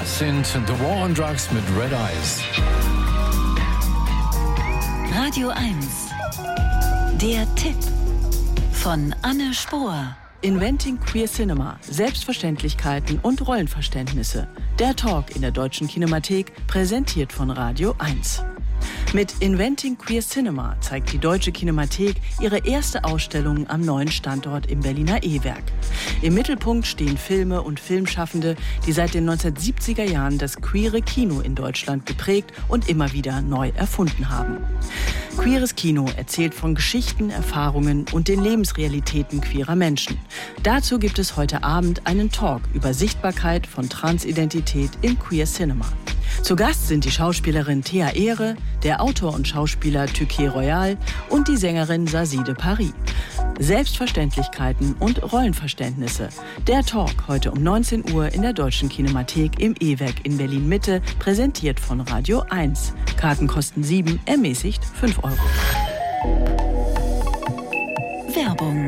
Das sind The War on Drugs mit Red Eyes. Radio 1. Der Tipp von Anne Spohr. Inventing Queer Cinema. Selbstverständlichkeiten und Rollenverständnisse. Der Talk in der Deutschen Kinemathek, präsentiert von Radio 1. Mit Inventing Queer Cinema zeigt die Deutsche Kinemathek ihre erste Ausstellung am neuen Standort im Berliner E-Werk. Im Mittelpunkt stehen Filme und Filmschaffende, die seit den 1970er Jahren das queere Kino in Deutschland geprägt und immer wieder neu erfunden haben. Queeres Kino erzählt von Geschichten, Erfahrungen und den Lebensrealitäten queerer Menschen. Dazu gibt es heute Abend einen Talk über Sichtbarkeit von Transidentität im Queer Cinema. Zu Gast sind die Schauspielerin Thea Ehre, der Autor und Schauspieler Tüké Royal und die Sängerin Zazie de Paris. Selbstverständlichkeiten und Rollenverständnisse. Der Talk heute um 19 Uhr in der Deutschen Kinemathek im E-Werk in Berlin-Mitte, präsentiert von Radio 1. Karten kosten 7, ermäßigt 5 Euro. Werbung.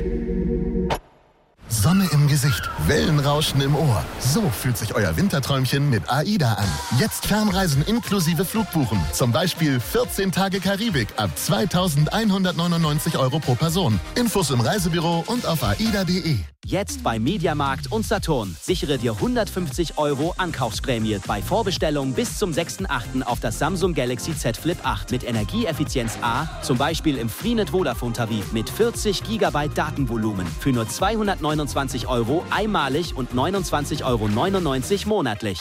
Sonne im Gesicht, Wellenrauschen im Ohr. So fühlt sich euer Winterträumchen mit AIDA an. Jetzt Fernreisen inklusive Flugbuchen. Zum Beispiel 14 Tage Karibik ab 2.199 Euro pro Person. Infos im Reisebüro und auf aida.de. Jetzt bei Mediamarkt und Saturn. Sichere dir 150 Euro Ankaufsprämie bei Vorbestellung bis zum 6.8. auf das Samsung Galaxy Z Flip 8 mit Energieeffizienz A, zum Beispiel im Freenet Vodafone-Tarif mit 40 GB Datenvolumen für nur 229 Euro einmalig und 29,99 Euro monatlich.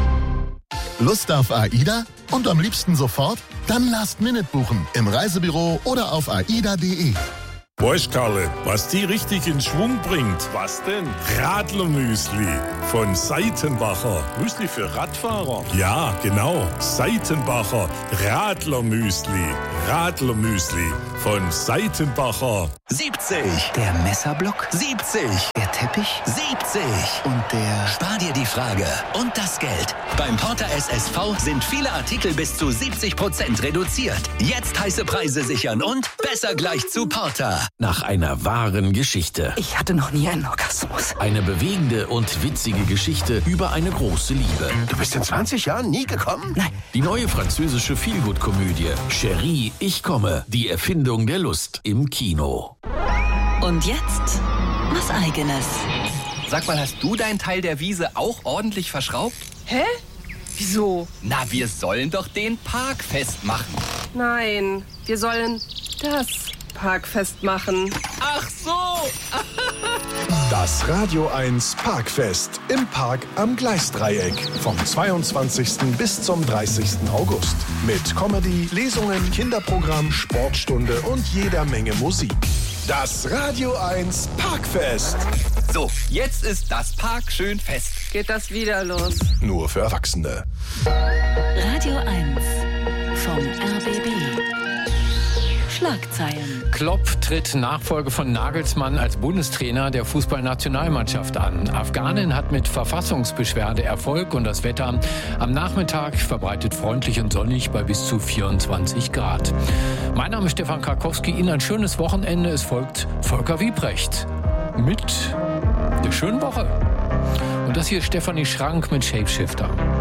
Lust auf AIDA? Und am liebsten sofort? Dann Last Minute buchen im Reisebüro oder auf aida.de. Weißt Karle, was die richtig in Schwung bringt? Was denn? Radlermüsli von Seitenbacher. Müsli für Radfahrer? Ja, genau. Seitenbacher Radlermüsli. Radlermüsli von Seitenbacher. 70. Der Messerblock. 70. Der Teppich. 70. Und der... Spar dir die Frage und das Geld. Beim Porter SSV sind viele Artikel bis zu 70% reduziert. Jetzt heiße Preise sichern und besser gleich zu Porter. Nach einer wahren Geschichte. Ich hatte noch nie einen Orgasmus. Eine bewegende und witzige Geschichte über eine große Liebe. Du bist in 20 Jahren nie gekommen? Nein. Die neue französische Feelgood-Komödie Chérie, ich komme. Die Erfindung der Lust im Kino. Und jetzt was Eigenes. Sag mal, hast du deinen Teil der Wiese auch ordentlich verschraubt? Hä? Wieso? Na, wir sollen doch den Park festmachen. Nein, wir sollen das Parkfest machen. Ach so! Das Radio 1 Parkfest im Park am Gleisdreieck vom 22. bis zum 30. August. Mit Comedy, Lesungen, Kinderprogramm, Sportstunde und jeder Menge Musik. Das Radio 1 Parkfest. So, jetzt ist das Park schön fest. Geht das wieder los? Nur für Erwachsene. Radio 1 vom RBB. Schlagzeilen. Klopp tritt Nachfolge von Nagelsmann als Bundestrainer der Fußballnationalmannschaft an. Afghanin hat mit Verfassungsbeschwerde Erfolg und das Wetter am Nachmittag verbreitet freundlich und sonnig bei bis zu 24 Grad. Mein Name ist Stefan Krakowski. Ihnen ein schönes Wochenende. Es folgt Volker Wiebrecht mit der schönen Woche. Und das hier ist Stefanie Schrank mit Shapeshifter.